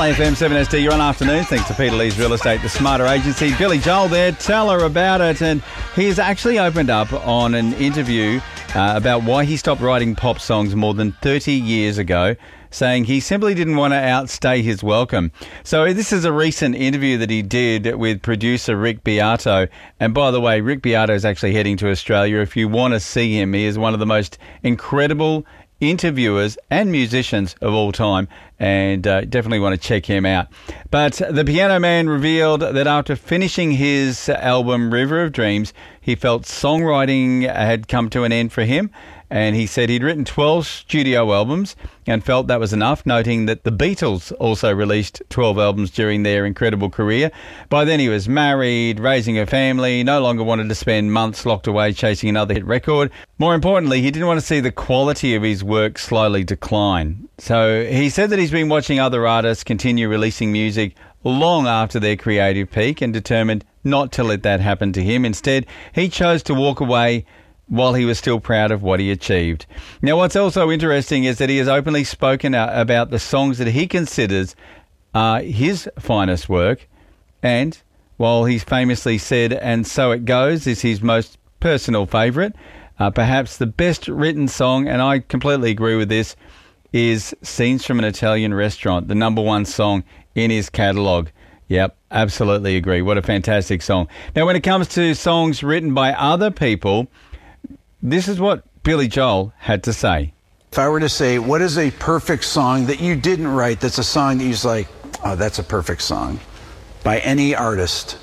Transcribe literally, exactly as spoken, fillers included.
L A F M seven S D, you're on afternoon. Thanks to Peter Lee's Real Estate, the Smarter Agency. Billy Joel there, tell her about it. And he's actually opened up on an interview uh, about why he stopped writing pop songs more than thirty years ago, saying he simply didn't want to outstay his welcome. So this is a recent interview that he did with producer Rick Beato. And by the way, Rick Beato is actually heading to Australia. If you want to see him, he is one of the most incredible interviewers and musicians of all time, and uh, definitely want to check him out. But the Piano Man revealed that after finishing his album River of Dreams, he felt songwriting had come to an end for him, and he said he'd written twelve studio albums and felt that was enough, noting that the Beatles also released twelve albums during their incredible career. By then he was married, raising a family, no longer wanted to spend months locked away chasing another hit record. More importantly, he didn't want to see the quality of his work slowly decline. So he said that he's been watching other artists continue releasing music long after their creative peak and determined not to let that happen to him. Instead, he chose to walk away while he was still proud of what he achieved. Now, what's also interesting is that he has openly spoken about the songs that he considers are his finest work, and while he's famously said, "And So It Goes" is his most personal favourite, uh, perhaps the best written song, and I completely agree with this, is Scenes from an Italian Restaurant, the number one song in his catalogue. Yep, absolutely agree. What a fantastic song. Now, when it comes to songs written by other people, this is what Billy Joel had to say. If I were to say, what is a perfect song that you didn't write, that's a song that you're like, oh, that's a perfect song, by any artist,